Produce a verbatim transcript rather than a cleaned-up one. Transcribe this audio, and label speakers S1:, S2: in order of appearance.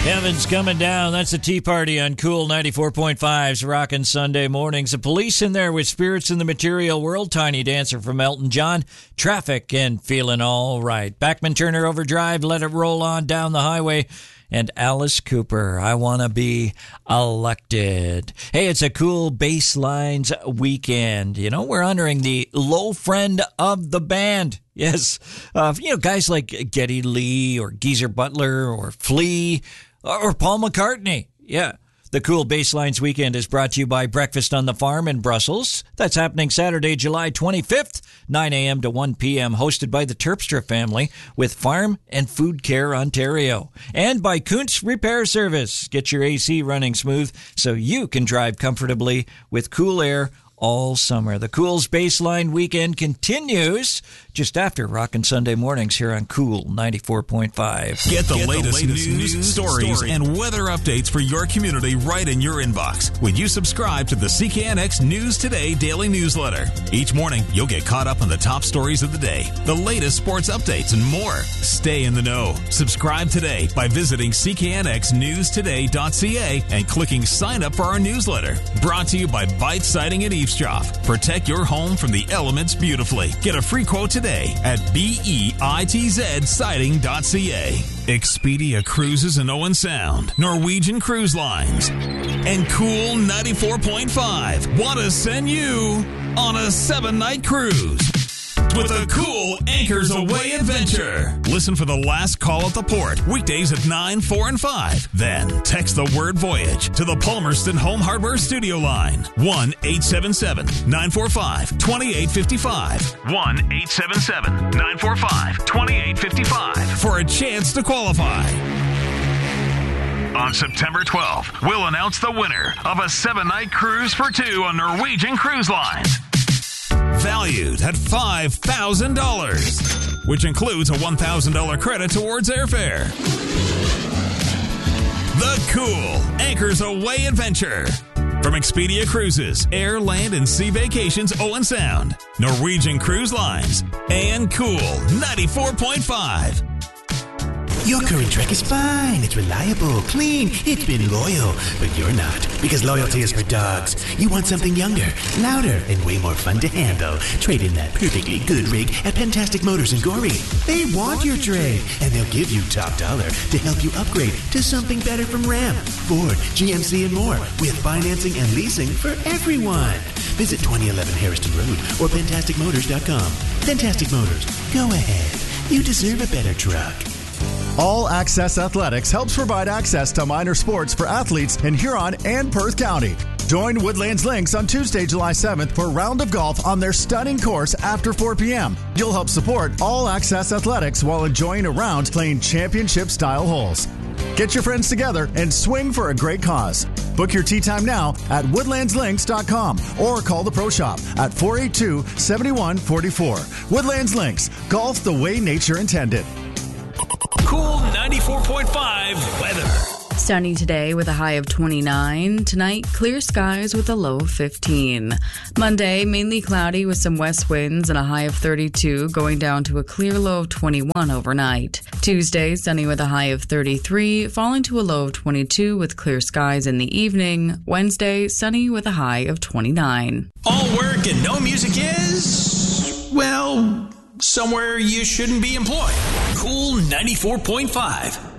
S1: Heaven's coming down. That's the Tea Party on Cool ninety-four point five's Rockin' Sunday Mornings. The Police in there with Spirits in the Material World. Tiny Dancer from Elton John. Traffic and Feeling All Right. Bachman Turner Overdrive. Let It Roll On Down the Highway. And Alice Cooper, I Want to Be Elected. Hey, it's a Cool Basslines weekend. You know, we're honoring the low friend of the band. Yes, uh, you know, guys like Geddy Lee or Geezer Butler or Flea or Paul McCartney. Yeah. The Cool Basslines weekend is brought to you by Breakfast on the Farm in Brussels. That's happening Saturday, July twenty-fifth, nine a.m. to one p.m., hosted by the Terpstra family with Farm and Food Care Ontario. And by Kuntz Repair Service. Get your A C running smooth so you can drive comfortably with cool air all summer. The Cool's Baseline weekend continues just after Rockin' Sunday Mornings here on Cool ninety-four point five.
S2: Get the, Get latest, the latest news, news stories, stories, and weather updates for your community right in your inbox when you subscribe to the C K N X News Today daily newsletter. Each morning, you'll get caught up on the top stories of the day, the latest sports updates, and more. Stay in the know. Subscribe today by visiting c k n x news today dot c a and clicking sign up for our newsletter. Brought to you by Bite Siding and Eavesdrop. Protect your home from the elements beautifully. Get a free quote today at bitz siding dot c a. Expedia Cruises in Owen Sound, Norwegian Cruise Lines, and Cool ninety-four point five want to send you on a seven-night cruise with a Cool Anchors Away adventure. Listen for the last call at the port, weekdays at nine, four, and five. Then text the word voyage to the Palmerston Home Hardware Studio line, one eight seven seven, nine four five, two eight five five, one eight seven seven, nine four five, two eight five five for a chance to qualify. On September twelfth, we'll announce the winner of a seven-night cruise for two on Norwegian Cruise Lines. Valued at five thousand dollars, which includes a one thousand dollars credit towards airfare. The Cool Anchors Away Adventure. From Expedia Cruises, Air, Land, and Sea Vacations Owen Sound, Norwegian Cruise Lines, and Cool ninety-four point five.
S3: Your current Trek is fine. It's reliable, clean, it's been loyal. But you're not, because loyalty is for dogs. You want something younger, louder, and way more fun to handle. Trade in that perfectly good rig at Fantastic Motors in Gorey. They want your trade, and they'll give you top dollar to help you upgrade to something better from Ram, Ford, G M C, and more, with financing and leasing for everyone. Visit twenty eleven Harrison Road or fantastic motors dot com. Fantastic Motors. Go ahead. You deserve a better truck.
S4: All Access Athletics helps provide access to minor sports for athletes in Huron and Perth County. Join Woodlands Lynx on Tuesday, July seventh for a round of golf on their stunning course after four p.m. You'll help support All Access Athletics while enjoying a round playing championship-style holes. Get your friends together and swing for a great cause. Book your tee time now at woodlands links dot com or call the Pro Shop at four eight two, seven one four four. Woodlands Links, golf the way nature intended.
S2: Cool ninety-four point five weather.
S5: Sunny today with a high of twenty-nine. Tonight, clear skies with a low of fifteen. Monday, mainly cloudy with some west winds and a high of thirty-two, going down to a clear low of twenty-one overnight. Tuesday, sunny with a high of thirty-three, falling to a low of twenty-two with clear skies in the evening. Wednesday, sunny with a high of twenty-nine.
S2: All work and no music is, well, somewhere you shouldn't be employed. Cool ninety-four point five.